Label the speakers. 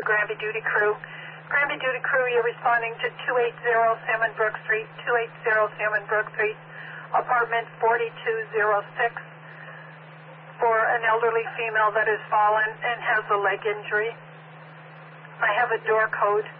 Speaker 1: Granby Duty Crew. Granby Duty Crew, you're responding to 280 Salmon Brook Street, 280 Salmon Brook Street, apartment 4206, for an elderly female that has fallen and has a leg injury. I have a door code